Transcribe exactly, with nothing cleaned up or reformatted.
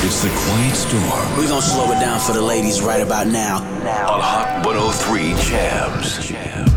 It's the Quiet Storm. We're gonna slow it down for the ladies right about now. On Hot one oh three Jams. Jams.